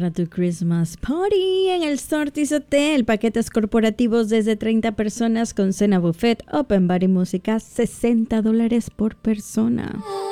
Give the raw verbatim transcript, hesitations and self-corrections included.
para tu Christmas Party en el Sortis Hotel. Paquetes corporativos desde treinta personas con cena buffet, open bar y música, sesenta dólares por persona.